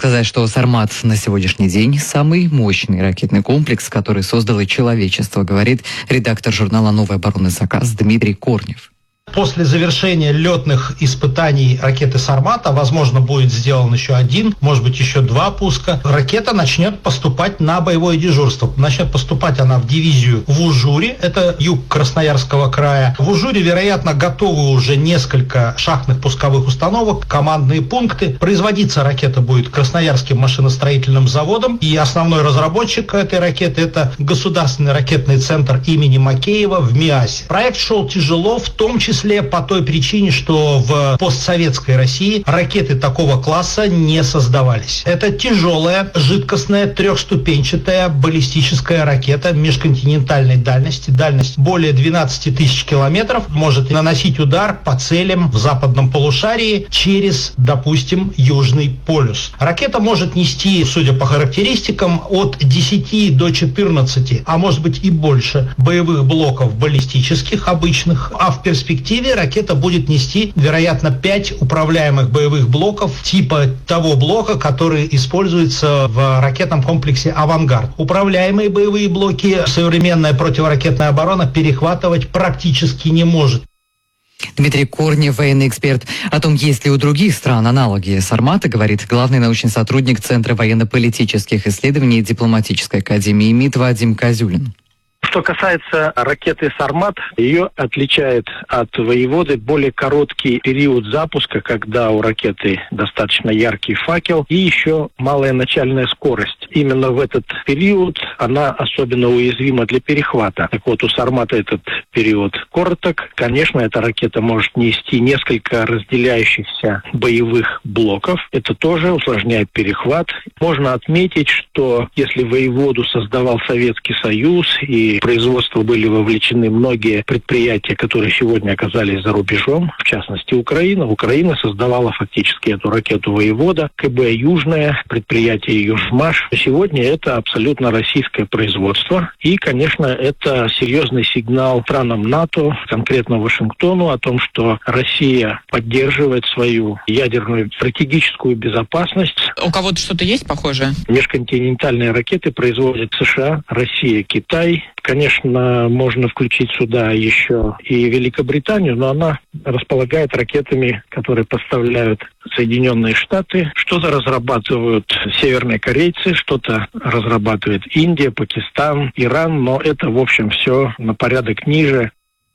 сказать, что «Сармат» на сегодняшний день самый мощный ракетный комплекс, который создало человечество, говорит редактор журнала «Новый оборонный заказ» Дмитрий Корнев. После завершения летных испытаний ракеты «Сармата», возможно, будет сделан еще один, может быть, еще 2 пуска, ракета начнет поступать на боевое дежурство. Начнет поступать она в дивизию в Ужуре, это юг Красноярского края. В Ужуре, вероятно, готовы уже несколько шахтных пусковых установок, командные пункты. Производиться ракета будет Красноярским машиностроительным заводом, и основной разработчик этой ракеты – это Государственный ракетный центр имени Макеева в Миасе. Проект шел тяжело, в том числе по той причине, что в постсоветской России ракеты такого класса не создавались. Это тяжелая, жидкостная, 3-ступенчатая баллистическая ракета межконтинентальной дальности. Дальность более 12 тысяч километров. Может наносить удар по целям в западном полушарии через, допустим, Южный полюс. Ракета может нести, судя по характеристикам, от 10 до 14, а может быть и больше, боевых блоков баллистических, обычных, а в перспективе ракета будет нести, вероятно, 5 управляемых боевых блоков типа того блока, который используется в ракетном комплексе «Авангард». Управляемые боевые блоки современная противоракетная оборона перехватывать практически не может. Дмитрий Корнев, военный эксперт. О том, есть ли у других стран аналоги «Сармата», говорит главный научный сотрудник Центра военно-политических исследований Дипломатической академии МИД Вадим Козюлин. Что касается ракеты «Сармат», ее отличает от «Воеводы» более короткий период запуска, когда у ракеты достаточно яркий факел и еще малая начальная скорость. Именно в этот период она особенно уязвима для перехвата. Так вот, у «Сармата» этот период короток. Конечно, эта ракета может нести несколько разделяющихся боевых блоков. Это тоже усложняет перехват. Можно отметить, что если «Воеводу» создавал Советский Союз и производство были вовлечены многие предприятия, которые сегодня оказались за рубежом, в частности Украина. Украина создавала фактически эту ракету «Воевода», КБ «Южное», предприятие «Южмаш». Сегодня это абсолютно российское производство. И, конечно, это серьезный сигнал странам НАТО, конкретно Вашингтону, о том, что Россия поддерживает свою ядерную стратегическую безопасность. У кого-то что-то есть похожее? Межконтинентальные ракеты производят США, Россия, Китай. Конечно, можно включить сюда еще и Великобританию, но она располагает ракетами, которые поставляют Соединенные Штаты. Что-то разрабатывают северные корейцы, что-то разрабатывает Индия, Пакистан, Иран, но это, в общем, все на порядок ниже.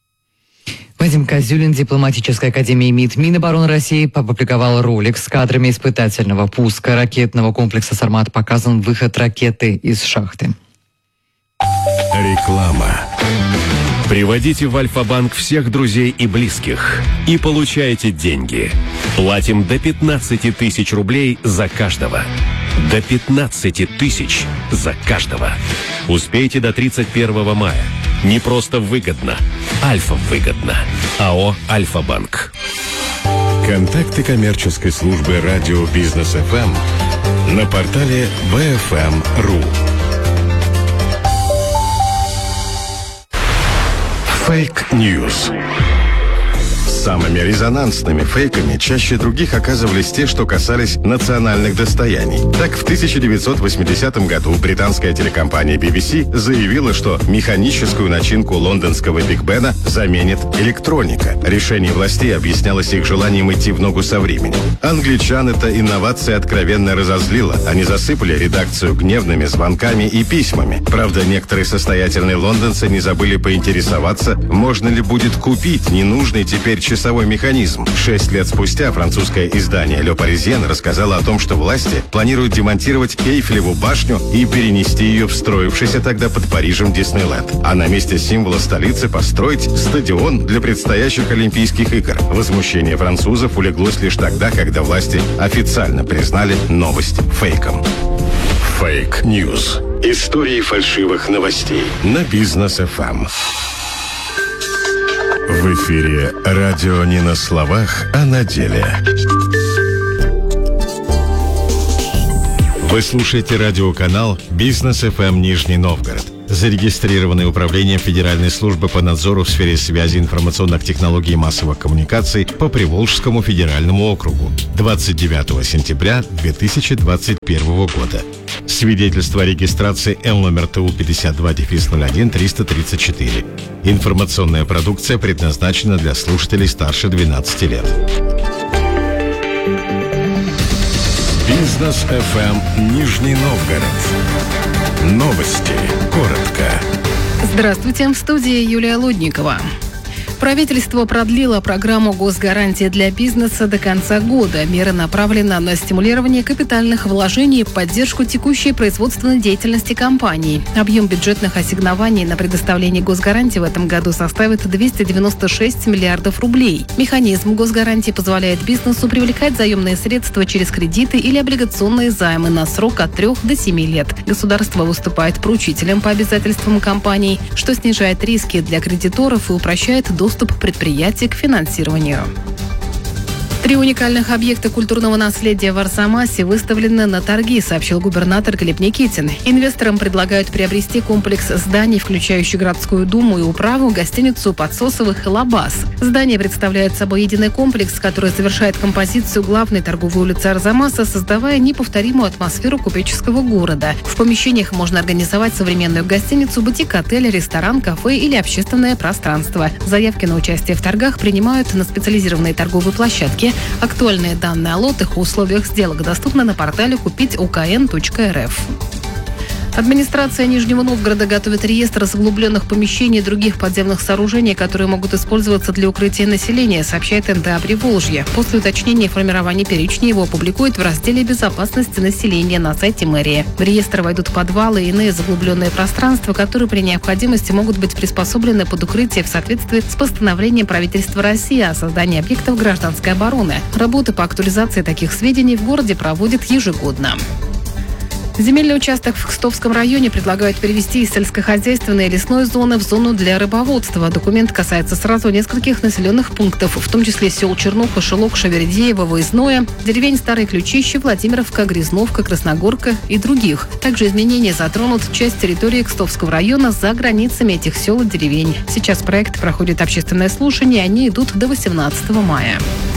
Вадим Козюлин, Дипломатической академии МИД. Минобороны России опубликовал ролик с кадрами испытательного пуска ракетного комплекса «Сармат». Показан выход ракеты из шахты. Реклама. Приводите в Альфа-банк всех друзей и близких и получайте деньги. Платим до 15 тысяч рублей за каждого. До 15 тысяч за каждого. Успейте до 31 мая. Не просто выгодно. Альфа выгодно. АО «Альфа-банк». Контакты коммерческой службы радио «Бизнес ФМ» на портале bfm.ru. Фейк-ньюс. Самыми резонансными фейками чаще других оказывались те, что касались национальных достояний. Так, в 1980 году британская телекомпания BBC заявила, что механическую начинку лондонского Биг Бена заменит электроника. Решение властей объяснялось их желанием идти в ногу со временем. Англичан эта инновация откровенно разозлила. Они засыпали редакцию гневными звонками и письмами. Правда, некоторые состоятельные лондонцы не забыли поинтересоваться, можно ли будет купить ненужный теперь часовой механизм. 6 лет спустя французское издание «Le Parisien» рассказало о том, что власти планируют демонтировать Эйфелеву башню и перенести ее в строившийся тогда под Парижем Диснейленд. А на месте символа столицы построить стадион для предстоящих Олимпийских игр. Возмущение французов улеглось лишь тогда, когда власти официально признали новость фейком. Фейк-ньюс. Истории фальшивых новостей на Бизнес ФМ. В эфире радио не на словах, а на деле. Вы слушаете радиоканал «Бизнес ФМ Нижний Новгород». зарегистрированные Управлением Федеральной службы по надзору в сфере связи, информационных технологий и массовых коммуникаций по Приволжскому федеральному округу 29 сентября 2021 года. Свидетельство о регистрации Л номер ТУ 52-01-334. Информационная продукция предназначена для слушателей старше 12 лет. Бизнес ФМ Нижний Новгород. Новости. Коротко. Здравствуйте, в студии Юлия Лудникова. Правительство продлило программу госгарантии для бизнеса до конца года. Мера направлена на стимулирование капитальных вложений и поддержку текущей производственной деятельности компаний. Объем бюджетных ассигнований на предоставление госгарантии в этом году составит 296 миллиардов рублей. Механизм госгарантии позволяет бизнесу привлекать заемные средства через кредиты или облигационные займы на срок от 3 до 7 лет. Государство выступает поручителем по обязательствам компаний, что снижает риски для кредиторов и упрощает доступ предприятий к финансированию. 3 уникальных объекта культурного наследия в Арзамасе выставлены на торги, сообщил губернатор Глеб Никитин. Инвесторам предлагают приобрести комплекс зданий, включающий городскую думу и управу, гостиницу Подсосовых и Лабаз. Здание представляет собой единый комплекс, который завершает композицию главной торговой улицы Арзамаса, создавая неповторимую атмосферу купеческого города. В помещениях можно организовать современную гостиницу, бутик, отель, ресторан, кафе или общественное пространство. Заявки на участие в торгах принимают на специализированные торговые площадки. Актуальные данные о лотах и условиях сделок доступны на портале купить.ukn.рф. Администрация Нижнего Новгорода готовит реестр заглубленных помещений и других подземных сооружений, которые могут использоваться для укрытия населения, сообщает НТА Приволжье. После уточнения и формирования перечня его опубликуют в разделе «Безопасности населения» на сайте мэрии. В реестр войдут подвалы и иные заглубленные пространства, которые при необходимости могут быть приспособлены под укрытие в соответствии с постановлением правительства России о создании объектов гражданской обороны. Работы по актуализации таких сведений в городе проводят ежегодно. Земельный участок в Кстовском районе предлагают перевести из сельскохозяйственной и лесной зоны в зону для рыбоводства. Документ касается сразу нескольких населенных пунктов, в том числе сел Чернуха, Шелок, Шавердеево, Выездное, деревень Старые Ключище, Владимировка, Грязновка, Красногорка и других. Также изменения затронут часть территории Кстовского района за границами этих сел и деревень. Сейчас проект проходит общественное слушание, они идут до 18 мая.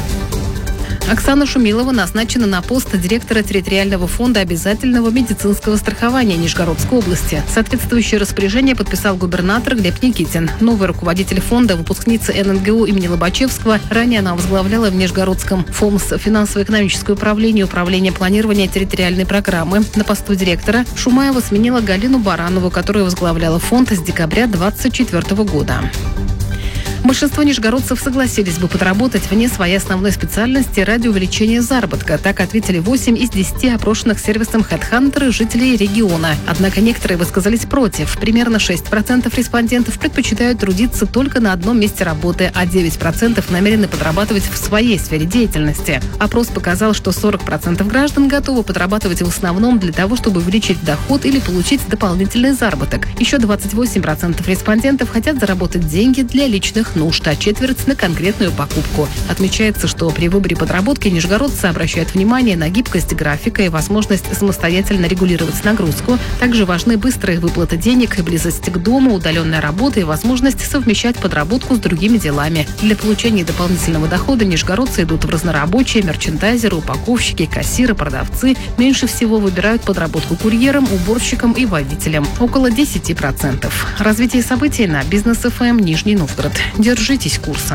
Оксана Шумилова назначена на пост директора территориального фонда обязательного медицинского страхования Нижегородской области. Соответствующее распоряжение подписал губернатор Глеб Никитин. Новый руководитель фонда – выпускница ННГУ имени Лобачевского. Ранее она возглавляла в Нижегородском ФОМС финансово-экономическое управление, управление планирования территориальной программы. На посту директора Шумаева сменила Галину Баранову, которая возглавляла фонд с декабря 2024 года. Большинство нижегородцев согласились бы подработать вне своей основной специальности ради увеличения заработка. Так ответили 8 из 10 опрошенных сервисом HeadHunter жителей региона. Однако некоторые высказались против. Примерно 6% респондентов предпочитают трудиться только на одном месте работы, а 9% намерены подрабатывать в своей сфере деятельности. Опрос показал, что 40% граждан готовы подрабатывать в основном для того, чтобы увеличить доход или получить дополнительный заработок. Еще 28% респондентов хотят заработать деньги для личных нужд, а четверть на конкретную покупку. Отмечается, что при выборе подработки нижегородцы обращают внимание на гибкость графика и возможность самостоятельно регулировать нагрузку. Также важны быстрые выплаты денег, близость к дому, удаленная работа и возможность совмещать подработку с другими делами. Для получения дополнительного дохода нижегородцы идут в разнорабочие, мерчендайзеры, упаковщики, кассиры, продавцы. Меньше всего выбирают подработку курьером, уборщиком и водителем. Около 10%. Развитие событий на Бизнес ФМ Нижний Новгород. Держитесь курса.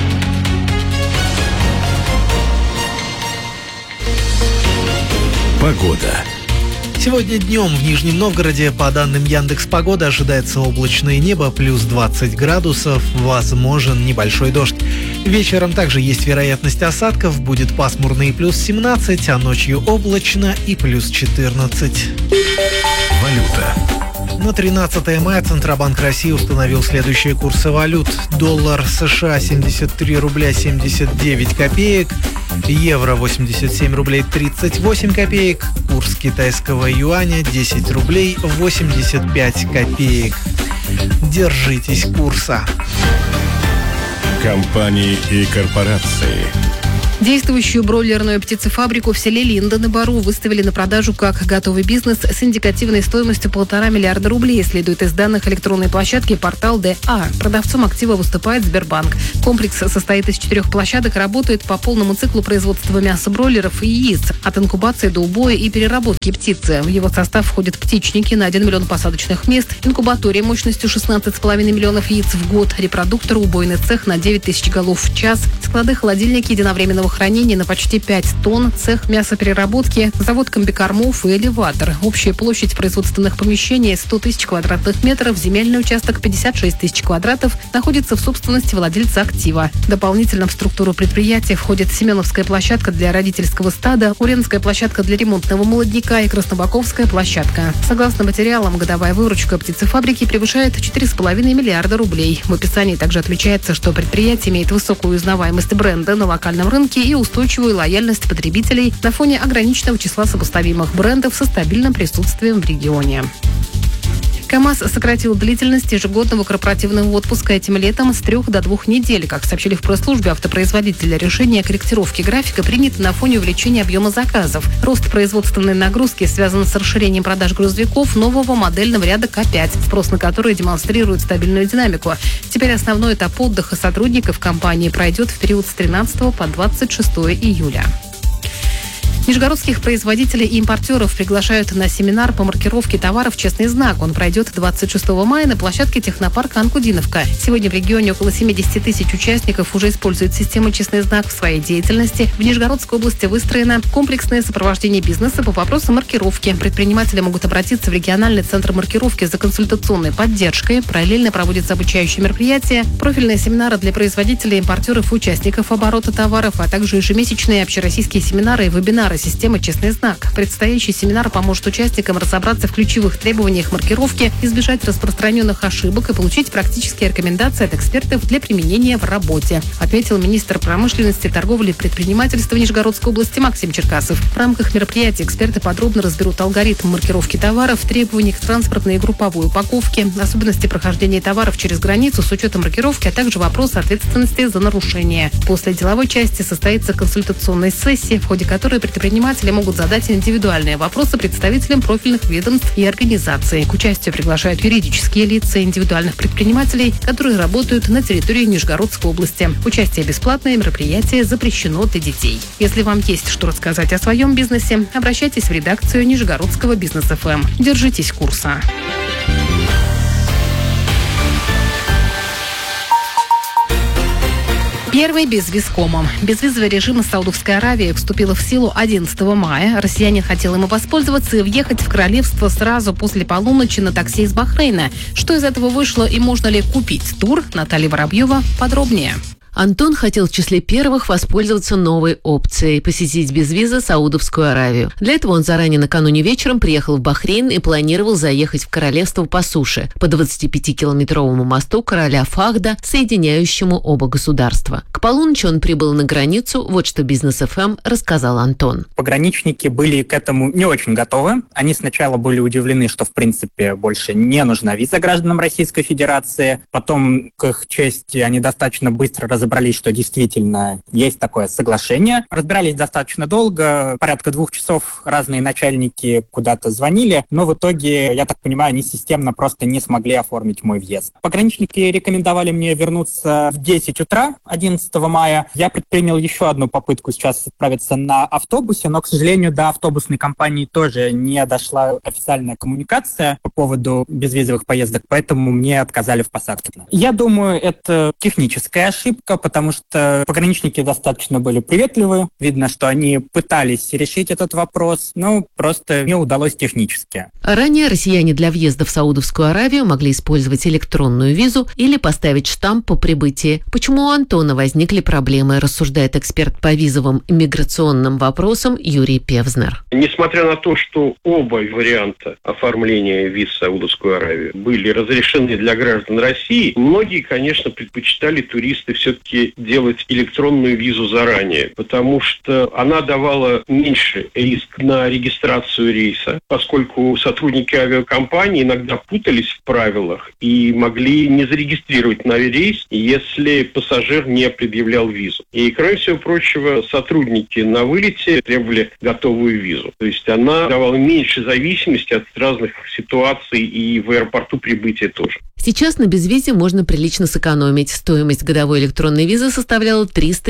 Погода. Сегодня днем в Нижнем Новгороде, по данным Яндекс.Погоды, ожидается облачное небо, плюс 20 градусов, возможен небольшой дождь. Вечером также есть вероятность осадков, будет пасмурно и плюс 17, а ночью облачно и плюс 14. Валюта. На 13 мая Центробанк России установил следующие курсы валют. Доллар США 73 рубля 79 копеек, евро 87 рублей 38 копеек, курс китайского юаня 10 рублей 85 копеек. Держитесь курса. Компании и корпорации. Действующую бройлерную птицефабрику в селе Линда на Бару выставили на продажу как готовый бизнес с индикативной стоимостью 1,5 миллиарда рублей, следует из данных электронной площадки портал ДА. Продавцом актива выступает Сбербанк. Комплекс состоит из 4 площадок и работает по полному циклу производства мяса бройлеров и яиц, от инкубации до убоя и переработки птицы. В его состав входят птичники на 1 миллион посадочных мест, инкубатория мощностью 16,5 миллионов яиц в год, репродуктор, убойный цех на 9 тысяч голов в час, склады, холодильники единовременного хранения на почти 5 тонн, цех мясопереработки, завод комбикормов и элеватор. Общая площадь производственных помещений 100 тысяч квадратных метров, земельный участок 56 тысяч квадратов находится в собственности владельца актива. Дополнительно в структуру предприятия входит Семеновская площадка для родительского стада, Уренская площадка для ремонтного молодняка и Краснобаковская площадка. Согласно материалам, годовая выручка птицефабрики превышает 4,5 миллиарда рублей. В описании также отмечается, что предприятие имеет высокую узнаваемость бренда на локальном рынке и устойчивую лояльность потребителей на фоне ограниченного числа сопоставимых брендов со стабильным присутствием в регионе. КАМАЗ сократил длительность ежегодного корпоративного отпуска этим летом с 3 до 2 недель. Как сообщили в пресс-службе автопроизводителя, решение о корректировке графика принято на фоне увеличения объема заказов. Рост производственной нагрузки связан с расширением продаж грузовиков нового модельного ряда К5, спрос на который демонстрирует стабильную динамику. Теперь основной этап отдыха сотрудников компании пройдет в период с 13 по 26 июля. Нижегородских производителей и импортеров приглашают на семинар по маркировке товаров «Честный знак». Он пройдет 26 мая на площадке технопарка «Анкудиновка». Сегодня в регионе около 70 тысяч участников уже используют систему «Честный знак» в своей деятельности. В Нижегородской области выстроено комплексное сопровождение бизнеса по вопросам маркировки. Предприниматели могут обратиться в региональный центр маркировки за консультационной поддержкой. Параллельно проводятся обучающие мероприятия, профильные семинары для производителей, импортеров и участников оборота товаров, а также ежемесячные общероссийские семинары и вебинары системы «Честный знак». Предстоящий семинар поможет участникам разобраться в ключевых требованиях маркировки, избежать распространенных ошибок и получить практические рекомендации от экспертов для применения в работе, отметил министр промышленности, торговли и предпринимательства Нижегородской области Максим Черкасов. В рамках мероприятия эксперты подробно разберут алгоритм маркировки товаров, требования к транспортной и групповой упаковке, особенности прохождения товаров через границу с учетом маркировки, а также вопросы ответственности за нарушение. После деловой части состоится консультационная сессия, в ходе которой предприниматели могут задать индивидуальные вопросы представителям профильных ведомств и организаций. К участию приглашают юридические лица индивидуальных предпринимателей, которые работают на территории Нижегородской области. Участие бесплатное, мероприятие запрещено для детей. Если вам есть что рассказать о своем бизнесе, обращайтесь в редакцию Нижегородского бизнес-ФМ. Держитесь курса. Первый безвиз комом. Безвизовый режим Саудовской Аравии вступил в силу 11 мая. Россиянин хотел ему воспользоваться и въехать в королевство сразу после полуночи на такси из Бахрейна. Что из этого вышло и можно ли купить тур? Наталья Воробьева подробнее. Антон хотел в числе первых воспользоваться новой опцией – посетить без визы Саудовскую Аравию. Для этого он заранее накануне вечером приехал в Бахрейн и планировал заехать в королевство по суше, по 25-километровому мосту короля Фахда, соединяющему оба государства. К полуночи он прибыл на границу, вот что Бизнес ФМ рассказал Антон. Пограничники были к этому не очень готовы. Они сначала были удивлены, что в принципе больше не нужна виза гражданам Российской Федерации. Потом, к их чести, они достаточно быстро разобрались, что действительно есть такое соглашение. Разбирались достаточно долго, порядка 2 часов разные начальники куда-то звонили, но в итоге, я так понимаю, они системно просто не смогли оформить мой въезд. Пограничники рекомендовали мне вернуться в 10 утра 11 мая. Я предпринял еще одну попытку сейчас отправиться на автобусе, но, к сожалению, до автобусной компании тоже не дошла официальная коммуникация по поводу безвизовых поездок, поэтому мне отказали в посадке. Я думаю, это техническая ошибка, потому что пограничники достаточно были приветливы. Видно, что они пытались решить этот вопрос, но просто не удалось технически. Ранее россияне для въезда в Саудовскую Аравию могли использовать электронную визу или поставить штамп по прибытии. Почему у Антона возникли проблемы, рассуждает эксперт по визовым и миграционным вопросам Юрий Певзнер. Несмотря на то, что оба варианта оформления виз в Саудовскую Аравию были разрешены для граждан России, многие, конечно, предпочитали туристы все-таки все-таки делать электронную визу заранее, потому что она давала меньше риск на регистрацию рейса, поскольку сотрудники авиакомпании иногда путались в правилах и могли не зарегистрировать на рейс, если пассажир не предъявлял визу. И, кроме всего прочего, сотрудники на вылете требовали готовую визу. То есть она давала меньше зависимости от разных ситуаций и в аэропорту прибытия тоже. Сейчас на безвизе можно прилично сэкономить. Стоимость годовой электронной визы составляла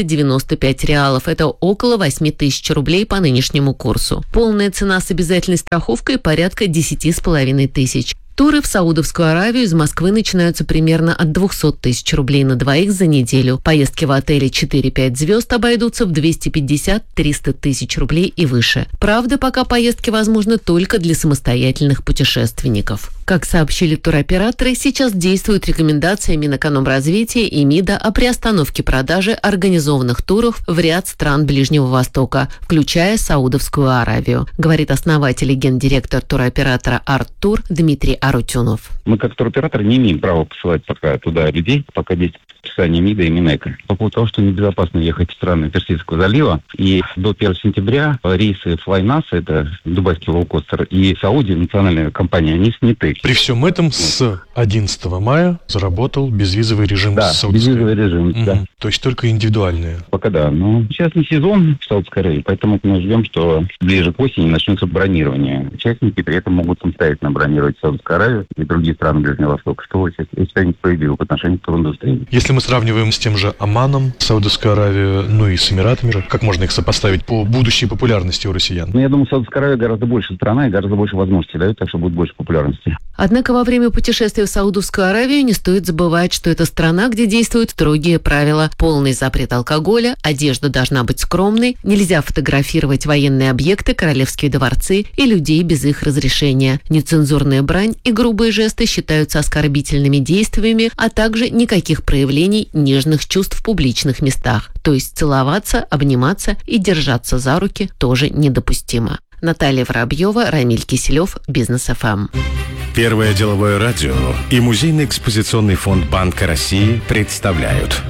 395 реалов. Это около 8 тысяч рублей по нынешнему курсу. Полная цена с обязательной страховкой порядка 10,5 тысяч. Туры в Саудовскую Аравию из Москвы начинаются примерно от 200 тысяч рублей на двоих за неделю. Поездки в отеле 4-5 звезд обойдутся в 250-300 тысяч рублей и выше. Правда, пока поездки возможны только для самостоятельных путешественников. Как сообщили туроператоры, сейчас действуют рекомендации Минэкономразвития и МИДа о приостановке продажи организованных туров в ряд стран Ближнего Востока, включая Саудовскую Аравию, говорит основатель и гендиректор туроператора «Арт-Тур» Дмитрий Арутюнов. Мы как туроператор не имеем права посылать пока туда людей, пока действует предписание МИДа и Минэко. По поводу того, что небезопасно ехать в страны Персидского залива, и до 1 сентября рейсы Flynas, это дубайский лоукостер, и Сауди, национальная компания, они сняты. При всем этом с 11 мая заработал безвизовый режим. Да, безвизовый режим, да. То есть только индивидуальные. Пока да. Но сейчас не сезон в Саудовской Аравии, поэтому мы ждем, что ближе к осени начнется бронирование. Участники при этом могут самостоятельно бронировать Саудовскую Аравию и другие страны Ближнего Востока, что я считаю несправедливо по отношению к туриндустрии. Если мы сравниваем с тем же Оманом, Саудовскую Аравию, ну и с Эмиратами, как можно их сопоставить по будущей популярности у россиян? Я думаю, Саудовская Аравия гораздо больше страна и гораздо больше возможностей дает, так что будет больше популярности. Однако во время путешествия в Саудовскую Аравию не стоит забывать, что это страна, где действуют строгие правила. Полный запрет алкоголя, одежда должна быть скромной, нельзя фотографировать военные объекты, королевские дворцы и людей без их разрешения. Нецензурная брань и грубые жесты считаются оскорбительными действиями, а также никаких проявлений нежных чувств в публичных местах. То есть целоваться, обниматься и держаться за руки тоже недопустимо. Наталья Воробьева, Рамиль Киселев, Бизнес ФМ. Первое деловое радио и Музейный экспозиционный фонд Банка России представляют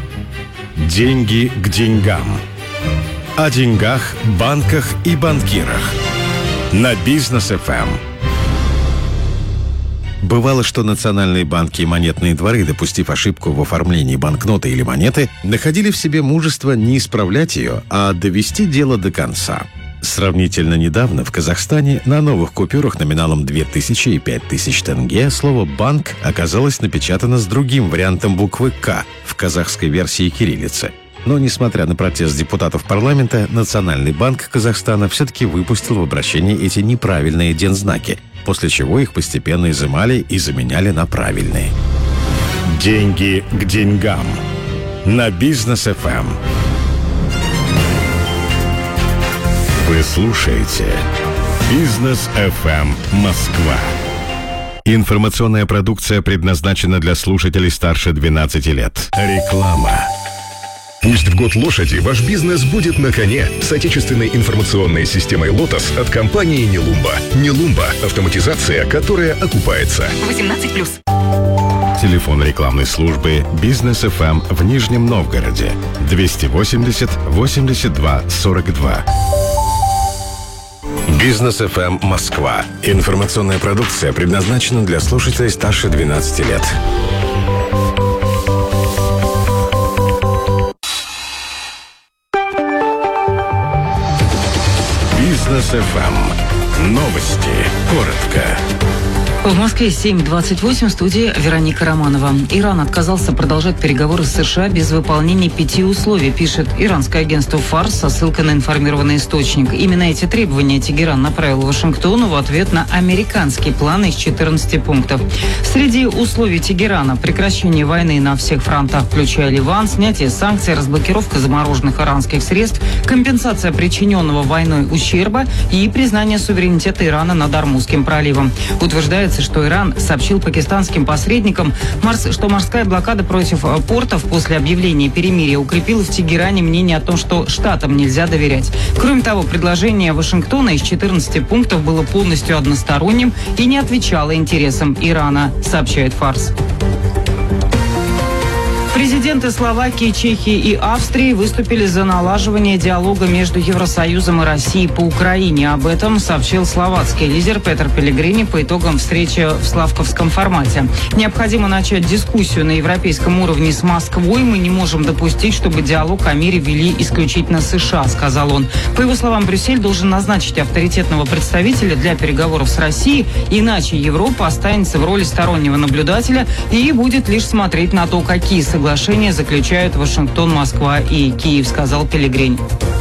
«Деньги к деньгам». О деньгах, банках и банкирах. На Бизнес ФМ. Бывало, что национальные банки и монетные дворы, допустив ошибку в оформлении банкноты или монеты, находили в себе мужество не исправлять ее, а довести дело до конца. Сравнительно недавно в Казахстане на новых купюрах номиналом 2000 и 5000 тенге слово «банк» оказалось напечатано с другим вариантом буквы «К» в казахской версии кириллицы. Но, несмотря на протест депутатов парламента, Национальный банк Казахстана все-таки выпустил в обращение эти неправильные дензнаки, после чего их постепенно изымали и заменяли на правильные. Деньги к деньгам. На Бизнес ФМ. Вы слушаете Бизнес ФМ Москва. Информационная продукция предназначена для слушателей старше 12 лет. Реклама. Пусть в год лошади ваш бизнес будет на коне с отечественной информационной системой «Лотос» от компании «Нелумба». «Нелумба» – автоматизация, которая окупается. 18+. Телефон рекламной службы «Бизнес ФМ» в Нижнем Новгороде. 280 82 42. Бизнес ФМ Москва. Информационная продукция предназначена для слушателей старше 12 лет. Бизнес ФМ. Новости. Коротко. В Москве 7:28, в студии Вероника Романова. Иран отказался продолжать переговоры с США без выполнения 5 условий, пишет иранское агентство «Фарс» со ссылкой на информированный источник. Именно эти требования Тегеран направил Вашингтону в ответ на американские планы из 14 пунктов. Среди условий Тегерана – прекращение войны на всех фронтах, включая Ливан, снятие санкций, разблокировка замороженных иранских средств, компенсация причиненного войной ущерба и признание суверенитета Ирана над Ормузским проливом. Утверждается, что Иран сообщил пакистанским посредникам, что морская блокада против портов после объявления перемирия укрепила в Тегеране мнение о том, что штатам нельзя доверять. Кроме того, предложение Вашингтона из 14 пунктов было полностью односторонним и не отвечало интересам Ирана, сообщает «Фарс». Президент Президенты Словакии, Чехии и Австрии выступили за налаживание диалога между Евросоюзом и Россией по Украине. Об этом сообщил словацкий лидер Петр Пелегрини по итогам встречи в славковском формате. Необходимо начать дискуссию на европейском уровне с Москвой. Мы не можем допустить, чтобы диалог о мире вели исключительно США, сказал он. По его словам, Брюссель должен назначить авторитетного представителя для переговоров с Россией, иначе Европа останется в роли стороннего наблюдателя и будет лишь смотреть на то, какие соглашения заключают Вашингтон, Москва и Киев, сказал Пелегрини.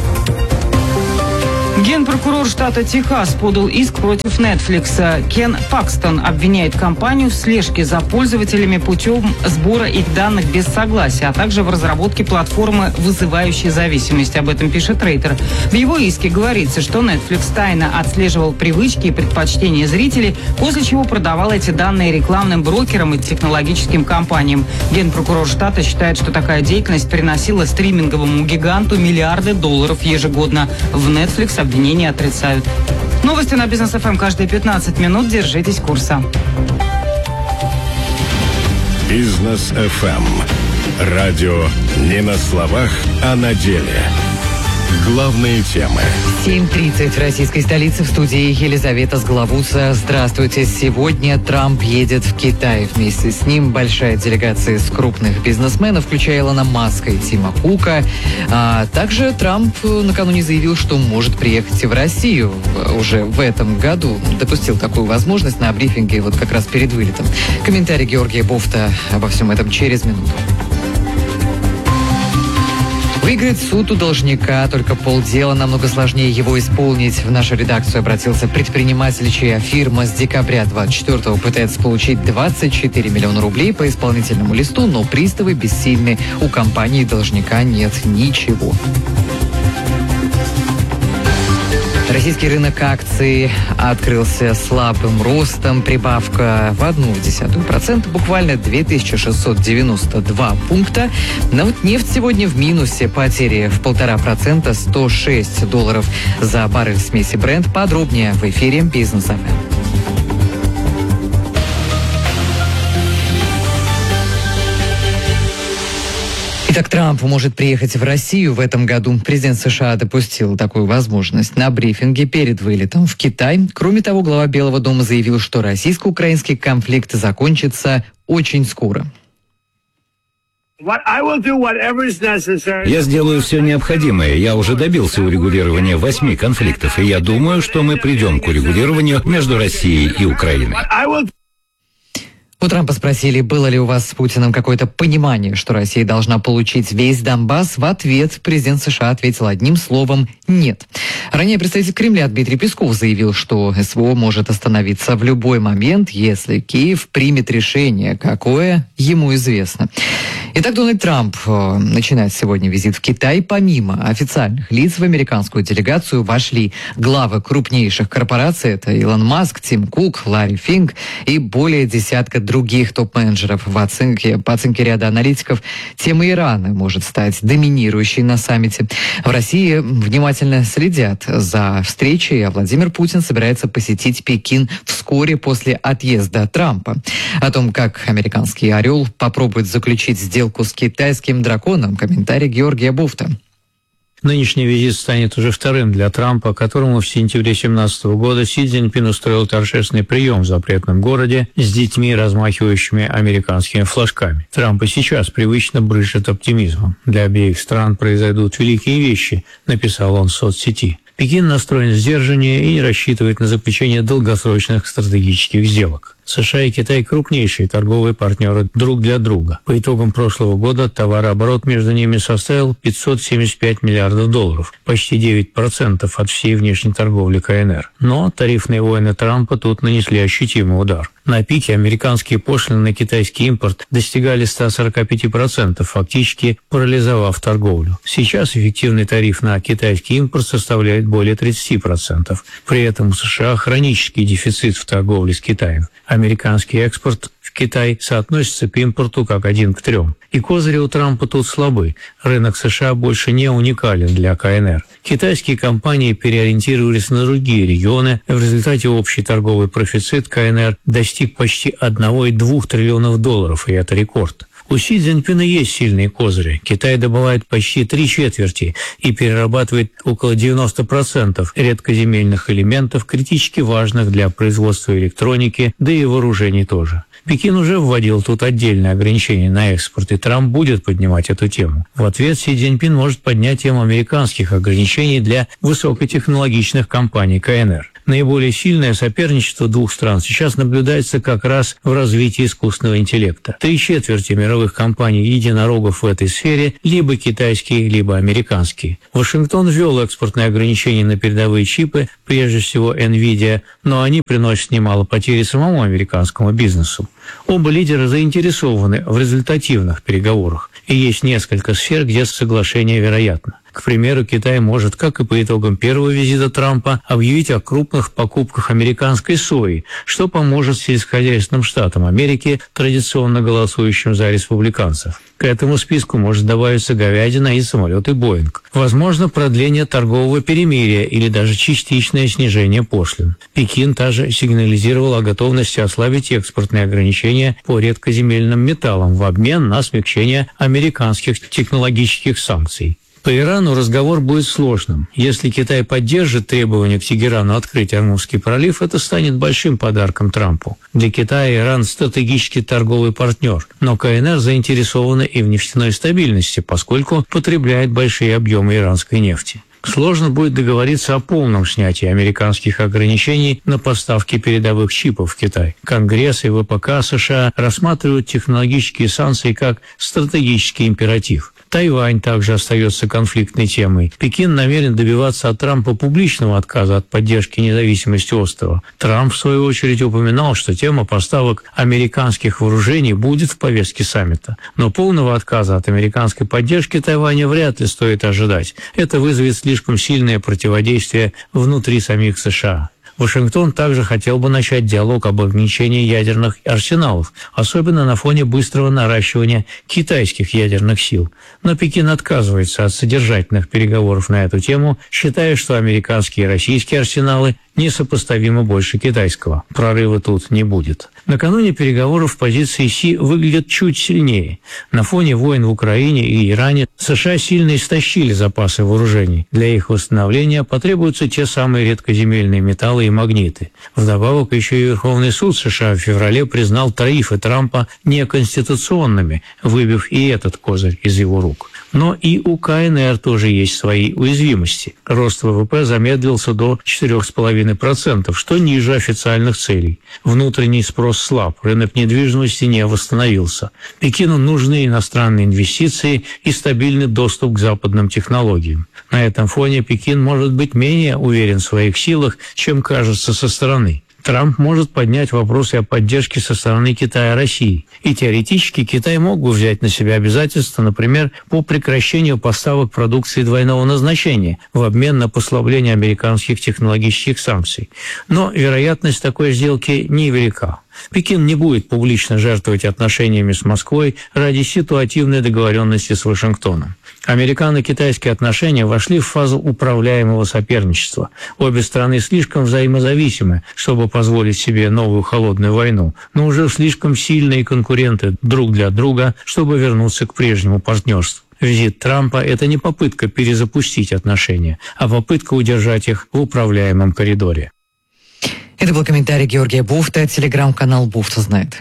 Генпрокурор штата Техас подал иск против Netflix. Кен Пакстон обвиняет компанию в слежке за пользователями путем сбора их данных без согласия, а также в разработке платформы, вызывающей зависимость. Об этом пишет Рейтер. В его иске говорится, что Netflix тайно отслеживал привычки и предпочтения зрителей, после чего продавал эти данные рекламным брокерам и технологическим компаниям. Генпрокурор штата считает, что такая деятельность приносила стриминговому гиганту миллиарды долларов ежегодно. В Netflix обвинения отрицают. Новости на Бизнес ФМ каждые 15 минут. Держитесь курса. Бизнес ФМ. Радио не на словах, а на деле. Главные темы. 7:30 в российской столице, в студии Елизавета Сглавуца. Здравствуйте. Сегодня Трамп едет в Китай. Вместе с ним большая делегация из крупных бизнесменов, включая Илона Маска и Тима Кука. Также Трамп накануне заявил, что может приехать и в Россию уже в этом году. Допустил такую возможность на брифинге вот как раз перед вылетом. Комментарий Георгия Бофта обо всем этом через минуту. Выиграть суд у должника, только полдела, намного сложнее его исполнить. В нашу редакцию обратился предприниматель, чья фирма с декабря 24-го пытается получить 24 миллиона рублей по исполнительному листу, но приставы бессильны. У компании должника нет ничего. Российский рынок акций открылся слабым ростом. Прибавка в 0,1%, буквально 2692 пункта. Но вот нефть сегодня в минусе. Потери в 1,5%, $106 за баррель смеси Brent. Подробнее в эфире Бизнес ФМ. Итак, Трамп может приехать в Россию в этом году. Президент США допустил такую возможность на брифинге перед вылетом в Китай. Кроме того, глава Белого дома заявил, что российско-украинский конфликт закончится очень скоро. Я сделаю все необходимое. Я уже добился урегулирования 8 конфликтов, и я думаю, что мы придем к урегулированию между Россией и Украиной. У Трампа спросили, было ли у вас с Путиным какое-то понимание, что Россия должна получить весь Донбасс. В ответ президент США ответил одним словом «нет». Ранее представитель Кремля Дмитрий Песков заявил, что СВО может остановиться в любой момент, если Киев примет решение, какое ему известно. Итак, Дональд Трамп начинает сегодня визит в Китай. Помимо официальных лиц в американскую делегацию вошли главы крупнейших корпораций. Это Илон Маск, Тим Кук, Ларри Финк и более десятка других топ-менеджеров. По оценке ряда аналитиков, тема Ирана может стать доминирующей на саммите. В России внимательно следят за встречей, а Владимир Путин собирается посетить Пекин вскоре после отъезда Трампа. О том, как американский «Орел» попробует заключить сделку с китайским драконом, комментарий Георгия Бофта. Нынешний визит станет уже вторым для Трампа, которому в сентябре 2017 года Си Цзиньпин устроил торжественный прием в запретном городе с детьми, размахивающими американскими флажками. Трамп и сейчас привычно брызжет оптимизмом. Для обеих стран произойдут великие вещи, написал он в соцсети. Пекин настроен сдержаннее и не рассчитывает на заключение долгосрочных стратегических сделок. США и Китай – крупнейшие торговые партнеры друг для друга. По итогам прошлого года товарооборот между ними составил $575 миллиардов, почти 9% от всей внешней торговли КНР. Но тарифные войны Трампа тут нанесли ощутимый удар. На пике американские пошлины на китайский импорт достигали 145%, фактически парализовав торговлю. Сейчас эффективный тариф на китайский импорт составляет более 30%. При этом у США хронический дефицит в торговле с Китаем. Американский экспорт в Китай соотносится к импорту как 1 к 3. И козыри у Трампа тут слабы. Рынок США больше не уникален для КНР. Китайские компании переориентировались на другие регионы. В результате общий торговый профицит КНР достиг почти $1,2 триллиона, и это рекорд. У Си Цзиньпина есть сильные козыри. Китай добывает почти 3/4 и перерабатывает около 90% редкоземельных элементов, критически важных для производства электроники, да и вооружений тоже. Пекин уже вводил тут отдельные ограничения на экспорт, и Трамп будет поднимать эту тему. В ответ Си Цзиньпин может поднять тему американских ограничений для высокотехнологичных компаний КНР. Наиболее сильное соперничество двух стран сейчас наблюдается как раз в развитии искусственного интеллекта. 3/4 мировых компаний-единорогов в этой сфере либо китайские, либо американские. Вашингтон ввел экспортные ограничения на передовые чипы, прежде всего NVIDIA, но они приносят немало потерь самому американскому бизнесу. Оба лидера заинтересованы в результативных переговорах, и есть несколько сфер, где соглашение вероятно. К примеру, Китай может, как и по итогам первого визита Трампа, объявить о крупных покупках американской сои, что поможет сельскохозяйственным штатам Америки, традиционно голосующим за республиканцев. К этому списку может добавиться говядина и самолеты «Боинг». Возможно, продление торгового перемирия или даже частичное снижение пошлин. Пекин также сигнализировал о готовности ослабить экспортные ограничения по редкоземельным металлам в обмен на смягчение американских технологических санкций. По Ирану разговор будет сложным. Если Китай поддержит требования к Тегерану открыть Ормузский пролив, это станет большим подарком Трампу. Для Китая Иран – стратегический торговый партнер, но КНР заинтересована и в нефтяной стабильности, поскольку потребляет большие объемы иранской нефти. Сложно будет договориться о полном снятии американских ограничений на поставки передовых чипов в Китай. Конгресс и ВПК США рассматривают технологические санкции как стратегический императив. Тайвань также остается конфликтной темой. Пекин намерен добиваться от Трампа публичного отказа от поддержки независимости острова. Трамп, в свою очередь, упоминал, что тема поставок американских вооружений будет в повестке саммита. Но полного отказа от американской поддержки Тайваня вряд ли стоит ожидать. Это вызовет слишком сильное противодействие внутри самих США. Вашингтон также хотел бы начать диалог об ограничении ядерных арсеналов, особенно на фоне быстрого наращивания китайских ядерных сил. Но Пекин отказывается от содержательных переговоров на эту тему, считая, что американские и российские арсеналы несопоставимо больше китайского. Прорыва тут не будет. Накануне переговоров позиции Си выглядят чуть сильнее. На фоне войн в Украине и Иране США сильно истощили запасы вооружений. Для их восстановления потребуются те самые редкоземельные металлы и магниты. Вдобавок, еще и Верховный суд США в феврале признал тарифы Трампа неконституционными, выбив и этот козырь из его рук. Но и у КНР тоже есть свои уязвимости. Рост ВВП замедлился до 4,5%, что ниже официальных целей. Внутренний спрос слаб, рынок недвижимости не восстановился. Пекину нужны иностранные инвестиции и стабильный доступ к западным технологиям. На этом фоне Пекин может быть менее уверен в своих силах, чем кажется со стороны. Трамп может поднять вопросы о поддержке со стороны Китая России. И теоретически Китай мог бы взять на себя обязательства, например, по прекращению поставок продукции двойного назначения в обмен на послабление американских технологических санкций. Но вероятность такой сделки невелика. Пекин не будет публично жертвовать отношениями с Москвой ради ситуативной договоренности с Вашингтоном. Американо-китайские отношения вошли в фазу управляемого соперничества. Обе страны слишком взаимозависимы, чтобы позволить себе новую холодную войну, но уже слишком сильные конкуренты друг для друга, чтобы вернуться к прежнему партнерству. Визит Трампа – это не попытка перезапустить отношения, а попытка удержать их в управляемом коридоре. Это был комментарий Георгия Буфта, телеграм-канал «Буфта знает».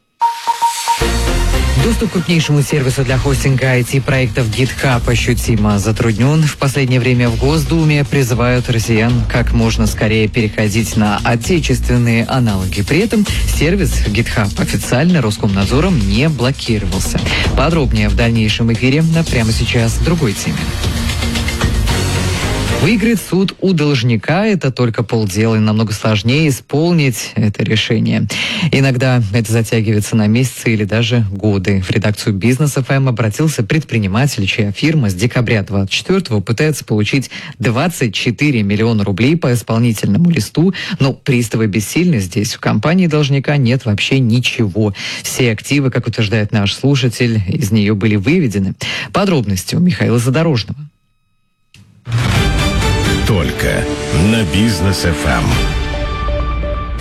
Доступ к крупнейшему сервису для хостинга IT-проектов GitHub ощутимо затруднен. В последнее время в Госдуме призывают россиян как можно скорее переходить на отечественные аналоги. При этом сервис GitHub официально Роскомнадзором не блокировался. Подробнее в дальнейшем эфире, а прямо сейчас в другой теме. Выиграть суд у должника – это только полдела, и намного сложнее исполнить это решение. Иногда это затягивается на месяцы или даже годы. В редакцию «Бизнес ФМ» обратился предприниматель, чья фирма с декабря 24-го пытается получить 24 миллиона рублей по исполнительному листу, но приставы бессильны здесь. В компании должника нет вообще ничего. Все активы, как утверждает наш слушатель, из нее были выведены. Подробности у Михаила Задорожного. Только на Бизнес ФМ.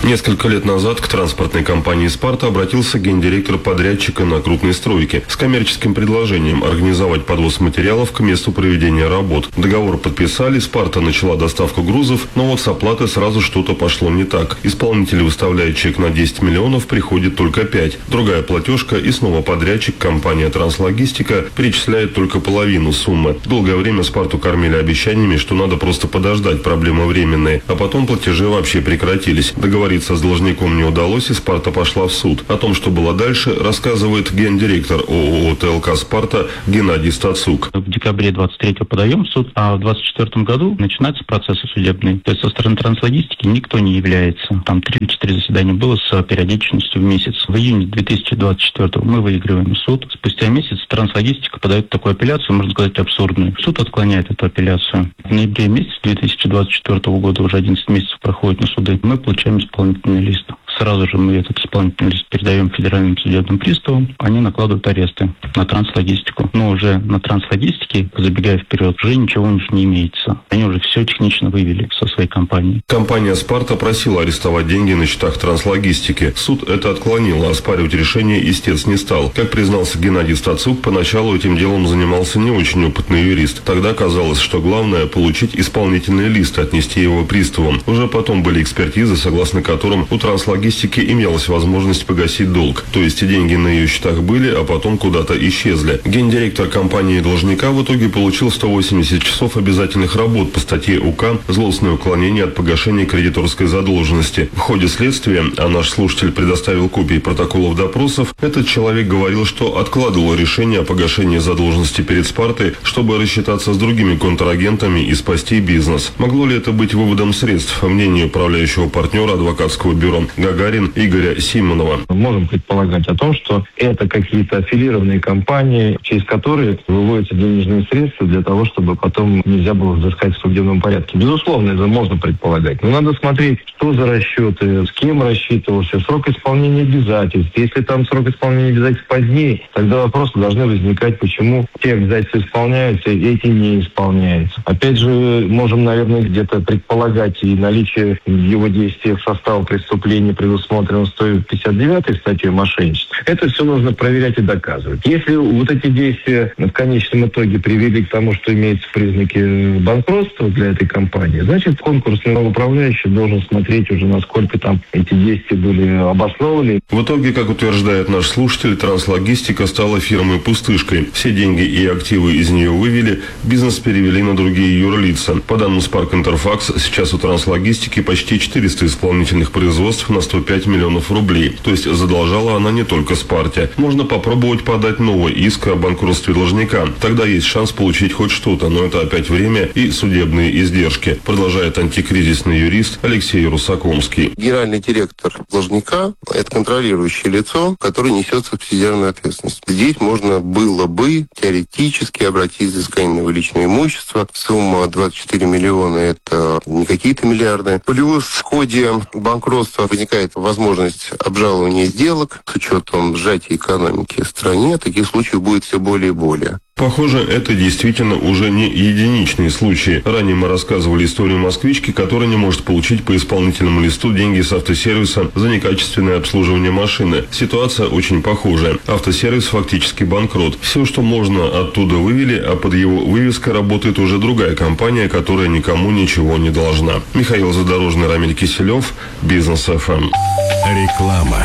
Несколько лет назад к транспортной компании «Спарта» обратился гендиректор подрядчика на крупной стройке с коммерческим предложением организовать подвоз материалов к месту проведения работ. Договор подписали, «Спарта» начала доставку грузов, но вот с оплатой сразу что-то пошло не так. Исполнитель выставляет чек на 10 миллионов, приходит только 5. Другая платежка и снова подрядчик, компания «Транслогистика», перечисляет только половину суммы. Долгое время «Спарту» кормили обещаниями, что надо просто подождать, проблемы временные, а потом платежи вообще прекратились. Договориться с должником не удалось, и «Спарта» пошла в суд. О том, что было дальше, рассказывает гендиректор ООО «ТЛК Спарта» Геннадий Стацук. В декабре 23-го подаем в суд, а в 24-м году начинаются процессы судебные. То есть со стороны Транслогистики никто не является. Там 3 или 4 заседания было с периодичностью в месяц. В июне 2024-го мы выигрываем суд. Спустя месяц Транслогистика подает такую апелляцию, можно сказать, абсурдную. Суд отклоняет эту апелляцию. В ноябре месяце 2024 года, уже 11 месяцев проходит на суды, мы получаем исполнительный лист. Сразу же мы этот исполнительный лист передаем федеральным судебным приставам, они накладывают аресты на Транслогистику. Но уже на Транслогистике, забегая вперед, уже ничего у них не имеется. Они уже все технично вывели со своей компании. Компания «Спарта» просила арестовать деньги на счетах Транслогистики. Суд это отклонил, а оспаривать решение истец не стал. Как признался Геннадий Стацук, поначалу этим делом занимался не очень опытный юрист. Тогда казалось, что главное – получить исполнительный лист и отнести его приставам. Уже потом были экспертизы, согласно которым у Транслогистики имелась возможность погасить долг. То есть деньги на ее счетах были, а потом куда-то исчезли. Гендиректор компании должника в итоге получил 180 часов обязательных работ по статье УК «Злостное уклонение от погашения кредиторской задолженности». В ходе следствия, а наш слушатель предоставил копии протоколов допросов, этот человек говорил, что откладывал решение о погашении задолженности перед «Спартой», чтобы рассчитаться с другими контрагентами и спасти бизнес. Могло ли это быть выводом средств? Мнение управляющего партнера адвокатского бюро «Гагарин» Игоря Симонова. Можем предполагать о том, что это какие-то аффилированные компании, через которые выводятся денежные средства для того, чтобы потом нельзя было взыскать в судебном порядке. Безусловно, это можно предполагать. Но надо смотреть, что за расчеты, с кем рассчитывался, срок исполнения обязательств. Если там срок исполнения обязательств позднее, тогда вопросы должны возникать, почему те обязательства исполняются, эти не исполняются. Опять же, можем, наверное, где-то предполагать и наличие в его действиях состава преступления, предусмотрено 159-й статьей мошенничества. Это все нужно проверять и доказывать. Если вот эти действия в конечном итоге привели к тому, что имеются признаки банкротства для этой компании, значит, конкурсный управляющий должен смотреть уже, насколько там эти действия были обоснованы. В итоге, как утверждает наш слушатель, Транслогистика стала фирмой-пустышкой. Все деньги и активы из нее вывели, бизнес перевели на другие юрлица. По данным Spark Interfax, сейчас у Транслогистики почти 400 исполнительных производств на 105 миллионов рублей. То есть задолжала она не только «Спарте». Можно попробовать подать новый иск о банкротстве должника. Тогда есть шанс получить хоть что-то, но это опять время и судебные издержки, продолжает антикризисный юрист Алексей Русакомский. Генеральный директор должника – это контролирующее лицо, которое несет субсидиарную ответственность. Здесь можно было бы теоретически обратиться за взыскание на личное имущество. Сумма 24 миллиона – это не какие-то миллиарды. Плюс в ходе банкротства возникает возможность обжалования сделок. С учетом сжатия экономики в стране таких случаев будет все более и более. Похоже, это действительно уже не единичные случаи. Ранее мы рассказывали историю москвички, которая не может получить по исполнительному листу деньги с автосервиса за некачественное обслуживание машины. Ситуация очень похожая. Автосервис фактически банкрот. Все, что можно, оттуда вывели, а под его вывеской работает уже другая компания, которая никому ничего не должна. Михаил Задорожный, Рамиль Киселев, Бизнес ФМ. Реклама.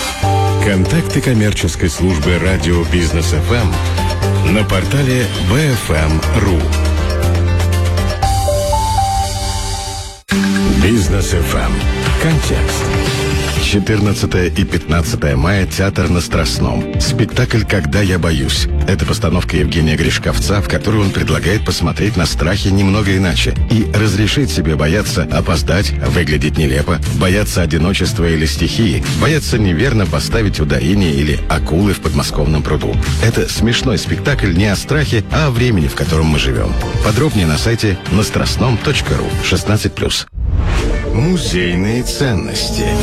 Контакты коммерческой службы радио Бизнес ФМ на портале BFM.ru. Бизнес ФМ. Контекст. 14 и 15 мая театр на Страстном. Спектакль «Когда я боюсь». Это постановка Евгения Гришковца, в которой он предлагает посмотреть на страхи немного иначе и разрешить себе бояться опоздать, выглядеть нелепо, бояться одиночества или стихии, бояться неверно поставить ударение или акулы в подмосковном пруду. Это смешной спектакль не о страхе, а о времени, в котором мы живем. Подробнее на сайте nastrastnom.ru. 16+. Музейные ценности.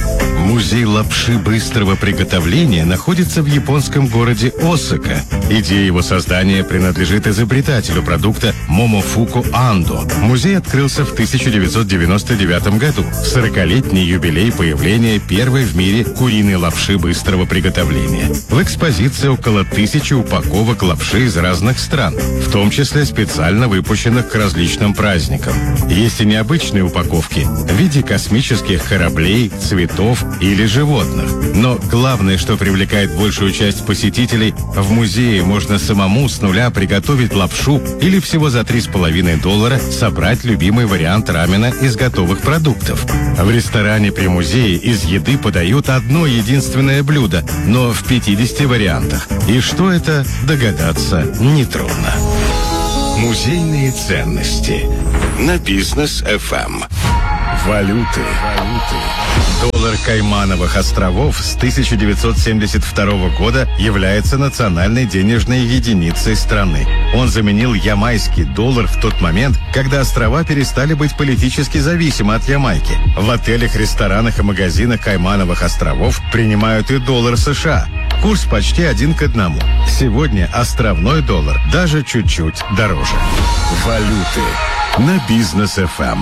Музей лапши быстрого приготовления находится в японском городе Осака. Идея его создания принадлежит изобретателю продукта Момофуку Андо. Музей открылся в 1999 году, в 40-летний юбилей появления первой в мире куриной лапши быстрого приготовления. В экспозиции около 1000 упаковок лапши из разных стран, в том числе специально выпущенных к различным праздникам. Есть и необычные упаковки в виде космических кораблей, цветов или животных. Но главное, что привлекает большую часть посетителей, в музее можно самому с нуля приготовить лапшу или всего за $3,5 собрать любимый вариант рамена из готовых продуктов. В ресторане при музее из еды подают одно единственное блюдо, но в 50 вариантах. И что это, догадаться нетрудно. Музейные ценности на Бизнес FM. Валюты. Доллар Каймановых островов с 1972 года является национальной денежной единицей страны. Он заменил ямайский доллар в тот момент, когда острова перестали быть политически зависимы от Ямайки. В отелях, ресторанах и магазинах Каймановых островов принимают и доллар США. Курс почти 1 к 1. Сегодня островной доллар даже чуть-чуть дороже. Валюты на Бизнес FM.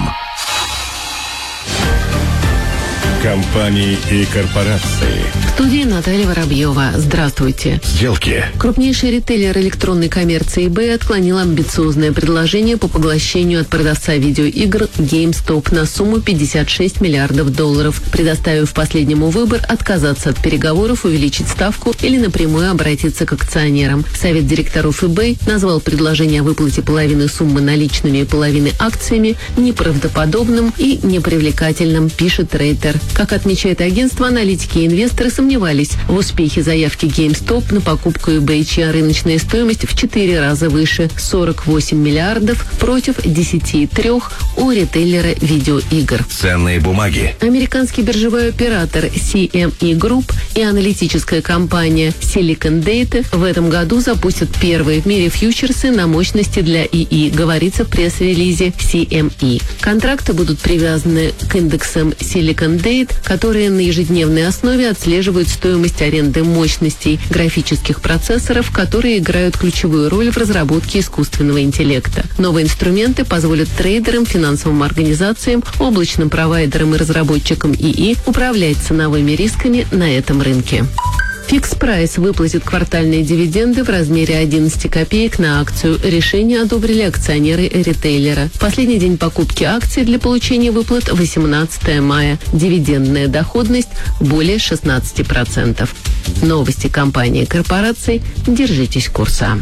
Компании и корпорации. В студии Наталья Воробьева. Здравствуйте. Сделки. Крупнейший ритейлер электронной коммерции eBay отклонил амбициозное предложение по поглощению от продавца видеоигр GameStop на сумму $56 миллиардов, предоставив последнему выбор отказаться от переговоров, увеличить ставку или напрямую обратиться к акционерам. Совет директоров eBay назвал предложение о выплате половины суммы наличными и половины акциями неправдоподобным и непривлекательным, пишет Рейтер. Как отмечает агентство, аналитики и инвесторы сомневались в успехе заявки GameStop на покупку eBay, чья рыночная стоимость в 4 раза выше – 48 миллиардов против 10,3 у ритейлера видеоигр. Ценные бумаги. Американский биржевой оператор CME Group и аналитическая компания Silicon Data в этом году запустят первые в мире фьючерсы на мощности для ИИ, говорится в пресс-релизе CME. Контракты будут привязаны к индексам Silicon Data, которые на ежедневной основе отслеживают стоимость аренды мощностей графических процессоров, которые играют ключевую роль в разработке искусственного интеллекта. Новые инструменты позволят трейдерам, финансовым организациям, облачным провайдерам и разработчикам ИИ управлять ценовыми рисками на этом рынке. Фикс-прайс выплатит квартальные дивиденды в размере 11 копеек на акцию. Решение одобрили акционеры ритейлера. Последний день покупки акций для получения выплат 18 мая. Дивидендная доходность более 16%. Новости компании и корпораций. Держитесь курса.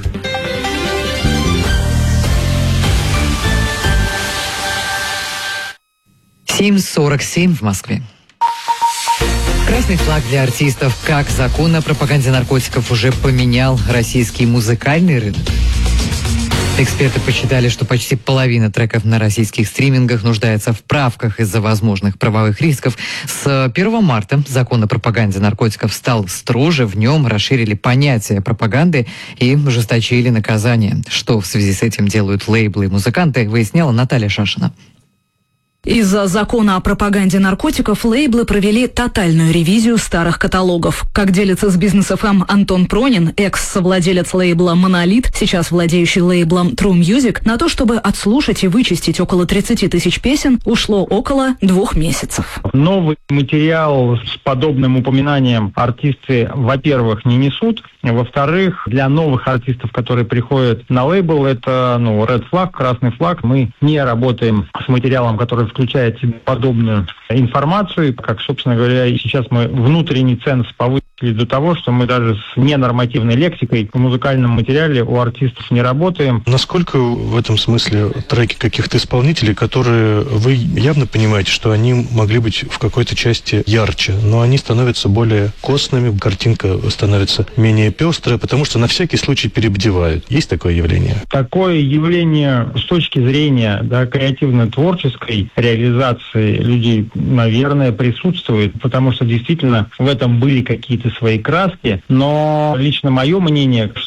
«7:47 в Москве. Красный флаг для артистов. Как закон о пропаганде наркотиков уже поменял российский музыкальный рынок? Эксперты посчитали, что почти половина треков на российских стримингах нуждается в правках из-за возможных правовых рисков. С 1 марта закон о пропаганде наркотиков стал строже, в нем расширили понятие пропаганды и ужесточили наказание. Что в связи с этим делают лейблы и музыканты, выясняла Наталья Шашина. Из-за закона о пропаганде наркотиков лейблы провели тотальную ревизию старых каталогов. Как делится с Бизнес FM Антон Пронин, экс-совладелец лейбла «Монолит», сейчас владеющий лейблом True Music, на то, чтобы отслушать и вычистить около 30 тысяч песен, ушло около 2 месяцев. Новый материал с подобным упоминанием артисты, во-первых, не несут. Во-вторых, для новых артистов, которые приходят на лейбл, это red flag, красный флаг. Мы не работаем с материалом, который включает в себя подобную информацию. Как, собственно говоря, сейчас мы внутренний ценз повысили до того, что мы даже с ненормативной лексикой в музыкальном материале у артистов не работаем. Насколько в этом смысле треки каких-то исполнителей, которые вы явно понимаете, что они могли быть в какой-то части ярче, но они становятся более костными, картинка становится менее пестрая, потому что на всякий случай перебдевают. Есть такое явление? Такое явление с точки зрения креативно-творческой реализации людей, наверное, присутствует, потому что действительно в этом были какие-то свои краски, но лично мое мнение,